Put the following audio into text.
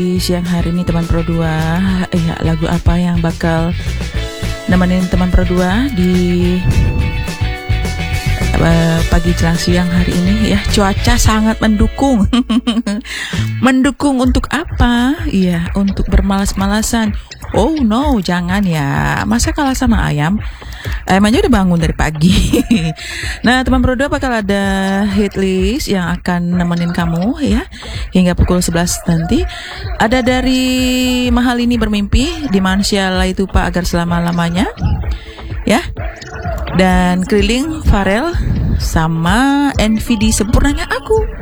Di siang hari ini teman Pro 2, lagu apa yang bakal nemenin teman Pro 2 di pagi jelang siang hari ini ya? Cuaca sangat mendukung. Mendukung untuk apa? Iya, untuk bermalas-malasan. Oh no, jangan ya. Masa kalah sama ayam? Ayam aja udah bangun dari pagi. Nah, teman Pro 2 bakal ada hit list yang akan nemenin kamu ya hingga pukul 11 nanti. Ada dari Mahal Ini Bermimpi, Dimansyala Itu Pak Agar Selama-lamanya ya. Dan Keliling Farel sama NVD Sempurnanya Aku.